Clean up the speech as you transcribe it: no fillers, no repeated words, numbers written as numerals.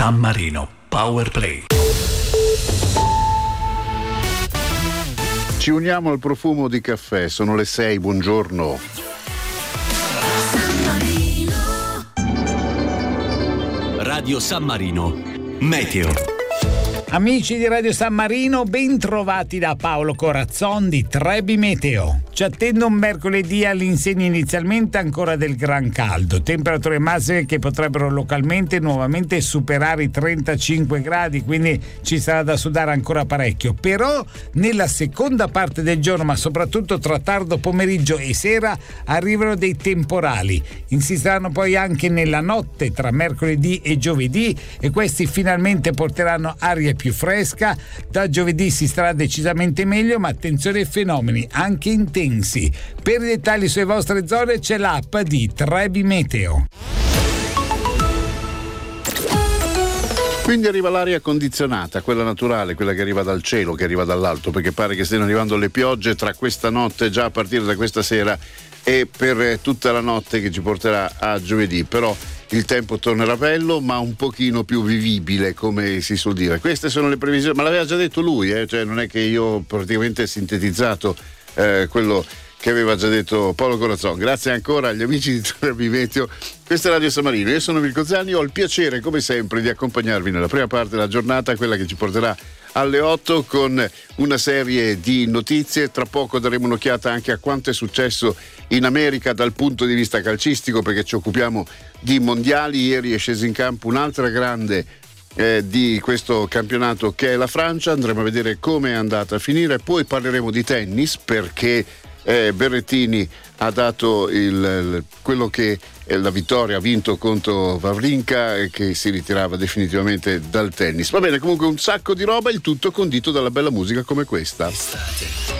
San Marino Power Play. Ci uniamo al profumo di caffè, sono le 6, buongiorno. Radio San Marino Meteo. Amici di Radio San Marino, ben trovati da Paolo Corazzon di Trebi Meteo. Ci attende un mercoledì all'insegna inizialmente ancora del gran caldo, temperature massime che potrebbero localmente nuovamente superare i 35 gradi, quindi ci sarà da sudare ancora parecchio. Però nella seconda parte del giorno, ma soprattutto tra tardo pomeriggio e sera, arrivano dei temporali. Insisteranno poi anche nella notte tra mercoledì e giovedì e questi finalmente porteranno aria più fresca. Da giovedì si starà decisamente meglio, ma attenzione ai fenomeni anche intensi. Per i dettagli sulle vostre zone c'è l'app di Trebi Meteo. Quindi arriva l'aria condizionata, quella naturale, quella che arriva dal cielo, che arriva dall'alto, perché pare che stiano arrivando le piogge tra questa notte, già a partire da questa sera, e per tutta la notte, che ci porterà a giovedì. Però il tempo tornerà bello, ma un pochino più vivibile, come si suol dire. Queste sono le previsioni, ma l'aveva già detto lui, cioè non è che io ho praticamente sintetizzato quello che aveva già detto Paolo Corazzon. Grazie ancora agli amici di Trebi Meteo. Questa è Radio San Marino, io sono Mirko Zanni, ho il piacere come sempre di accompagnarvi nella prima parte della giornata, quella che ci porterà alle 8 con una serie di notizie. Tra poco daremo un'occhiata anche a quanto è successo in America dal punto di vista calcistico, perché ci occupiamo di mondiali. Ieri è scesa in campo un'altra grande di questo campionato, che è la Francia. Andremo a vedere come è andata a finire. Poi parleremo di tennis, perché Berrettini ha dato quello che è la vittoria, ha vinto contro Wawrinka, che si ritirava definitivamente dal tennis. Va bene, comunque un sacco di roba, il tutto condito dalla bella musica come questa.